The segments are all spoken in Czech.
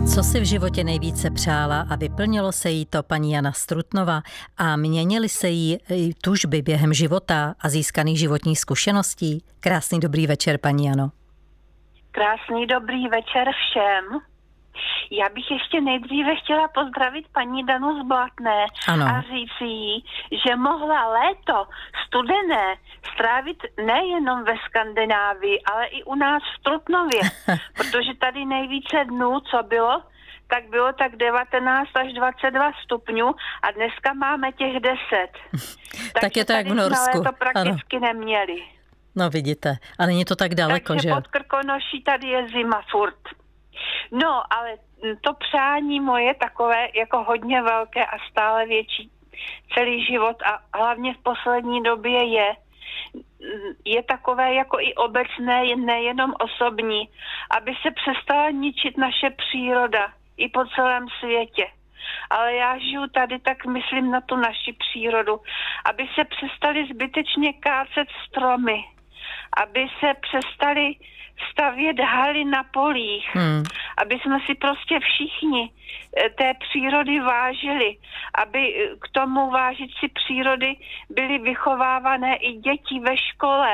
Co si v životě nejvíce přála a vyplnilo se jí to paní Jana Strutnová a měnily se jí tužby během života a získaných životních zkušeností? Krásný dobrý večer, paní Jano. Krásný dobrý večer všem. Já bych ještě nejdříve chtěla pozdravit paní Danu z Blatné a říct jí, že mohla léto studené strávit nejenom ve Skandinávii, ale i u nás v Trutnově, protože tady nejvíce dnů, co bylo tak 19 až 22 stupňů a dneska máme těch 10. Tak je to jak v Norsku. To prakticky neměli. No vidíte, a není to tak daleko, takže že? pod Krkonoší tady je zima furt. No, ale to přání moje takové jako hodně velké a stále větší celý život a hlavně v poslední době je takové jako i obecné, nejenom osobní, aby se přestala ničit naše příroda i po celém světě. Ale já žiju tady, tak myslím na tu naši přírodu, aby se přestali zbytečně kácet stromy, aby se přestali stavět haly na polích, aby jsme si prostě všichni té přírody vážili, aby k tomu vážit si přírody byly vychovávané i děti ve škole,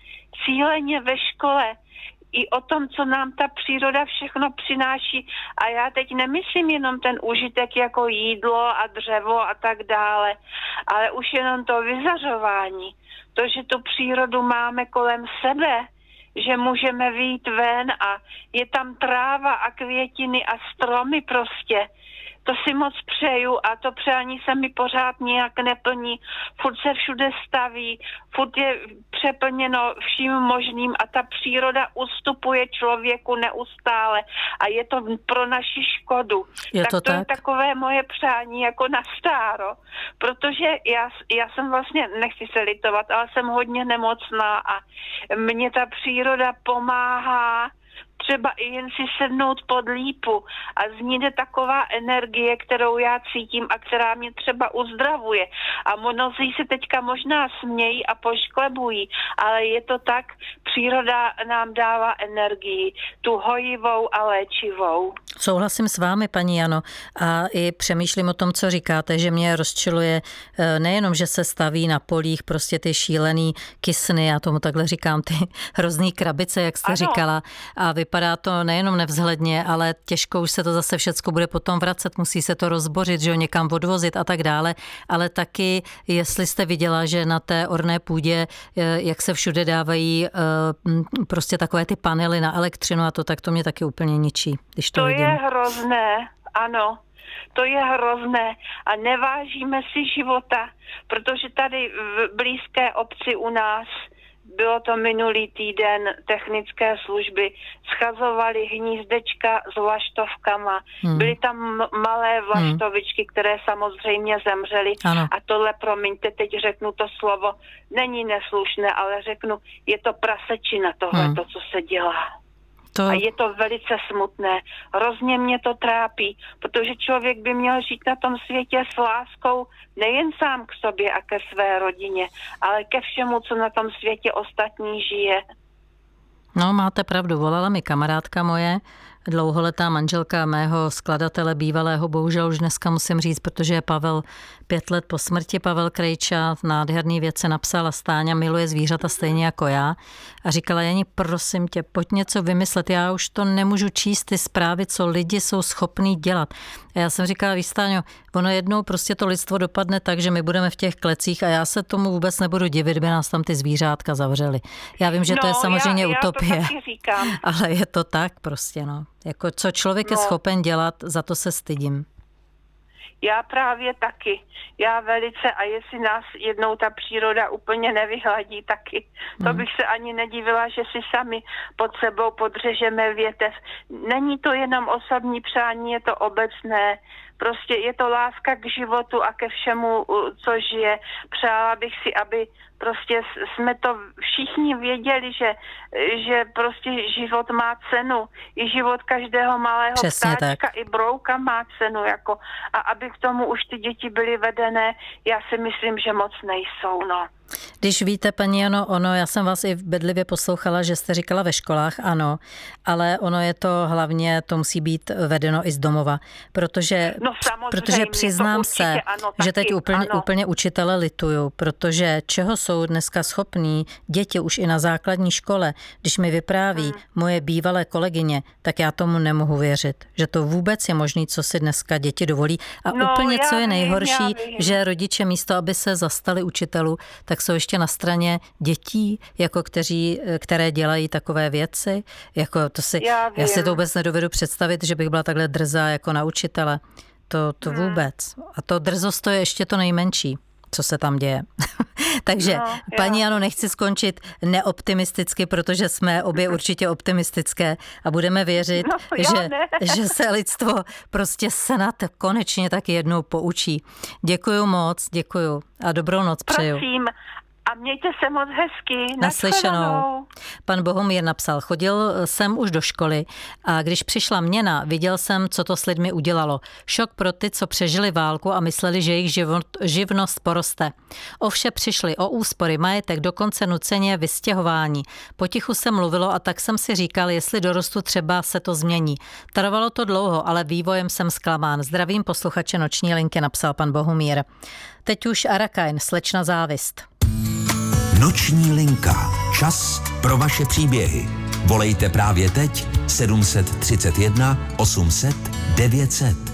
cíleně ve škole, i o tom, co nám ta příroda všechno přináší. A já teď nemyslím jenom ten užitek jako jídlo a dřevo a tak dále, ale už jenom to vyzařování, to, že tu přírodu máme kolem sebe, že můžeme vyjít ven a je tam tráva a květiny a stromy prostě. To si moc přeju a to přání se mi pořád nějak neplní. Furt se všude staví, furt je přeplněno vším možným a ta příroda ustupuje člověku neustále a je to pro naši škodu. To je takové moje přání jako na stáro, protože já jsem vlastně, nechci se litovat, ale jsem hodně nemocná a mě ta příroda pomáhá třeba i jen si sednout pod lípu a z ní jde taková energie, kterou já cítím a která mě třeba uzdravuje. A mnozí se teďka možná smějí a pošklebují, ale je to tak, příroda nám dává energii, tu hojivou a léčivou. Souhlasím s vámi, paní Jano, a i přemýšlím o tom, co říkáte, že mě rozčiluje nejenom, že se staví na polích prostě ty šílený kysny, já tomu takhle říkám, ty hrozný krabice, jak jste říkala, a vypadá to nejenom nevzhledně, ale těžko už se to zase všecko bude potom vracet, musí se to rozbořit, že jo, někam odvozit a tak dále, ale taky, jestli jste viděla, že na té orné půdě, jak se všude dávají prostě takové ty panely na elektřinu a to, tak to mě taky úplně ničí, když to vidím. Je hrozné, ano, to je hrozné a nevážíme si života, protože tady v blízké obci u nás, bylo to minulý týden, technické služby schazovaly hnízdečka s vlaštovkama. Byly tam malé vlaštovičky, které samozřejmě zemřely. Ano. A tohle, promiňte, teď řeknu to slovo, není neslušné, ale řeknu, je to prasečina tohle, to, co se dělá. A je to velice smutné. Hrozně mě to trápí, protože člověk by měl žít na tom světě s láskou nejen sám k sobě a ke své rodině, ale ke všemu, co na tom světě ostatní žije. No, máte pravdu. Volala mi kamarádka moje, dlouholetá manželka mého skladatele bývalého, bohužel už dneska musím říct, protože je Pavel 5 let po smrti, Pavel Krejča, nádherný věci napsal a Stáňa miluje zvířata stejně jako já. A říkala, Jani, prosím tě, pojď něco vymyslet, já už to nemůžu číst ty zprávy, co lidi jsou schopní dělat. A já jsem říkala, víš, Stáňo, ono jednou prostě to lidstvo dopadne tak, že my budeme v těch klecích a já se tomu vůbec nebudu divit, by nás tam ty zvířátka zavřeli. Já vím, že to je samozřejmě utopie, to taky říkám. Ale je to tak prostě, no. Jako co člověk je schopen dělat, za to se stydím. Já právě taky. Já velice, a jestli nás jednou ta příroda úplně nevyhladí taky, to bych se ani nedivila, že si sami pod sebou podřežeme větev. Není to jenom osobní přání, je to obecné. Prostě je to láska k životu a ke všemu, co žije. Přála bych si, aby prostě jsme to všichni věděli, že prostě život má cenu. I život každého malého ptáčka, i brouka má cenu. Jako, a aby k tomu už ty děti byly vedené, já si myslím, že moc nejsou. No. Když víte, paní Jano, já jsem vás i bedlivě poslouchala, že jste říkala ve školách, ano, ale ono je to hlavně, to musí být vedeno i z domova, protože přiznám se, ano, že teď úplně učitele lituju, protože čeho jsou dneska schopní děti už i na základní škole, když mi vypráví moje bývalé kolegyně, tak já tomu nemohu věřit, že to vůbec je možné, co si dneska děti dovolí. A úplně, co je nejhorší, že rodiče místo, aby se zastali učitelů, tak jsou ještě na straně dětí, jako které dělají takové věci. Jako já si to vůbec nedovedu představit, že bych byla takhle drzá jako na učitele. To vůbec. A to drzost to je ještě to nejmenší, co se tam děje. Takže, paní Jano, nechci skončit neoptimisticky, protože jsme obě určitě optimistické a budeme věřit, že se lidstvo prostě snad konečně tak jednou poučí. Děkuju moc, děkuju a dobrou noc přeju. Prosím. A mějte se moc hezky. Naslyšenou. Pan Bohumír napsal, chodil jsem už do školy a když přišla měna, viděl jsem, co to s lidmi udělalo. Šok pro ty, co přežili válku a mysleli, že jejich živnost poroste. Ovše přišli o úspory, majetek, dokonce nuceně vystěhování. Potichu se mluvilo a tak jsem si říkal, jestli dorostu třeba se to změní. Trvalo to dlouho, ale vývojem jsem zklamán. Zdravím posluchače Noční linky, napsal pan Bohumír. Teď už Arakajn, Slečna závist. Noční linka. Čas pro vaše příběhy. Volejte právě teď 731 800 900.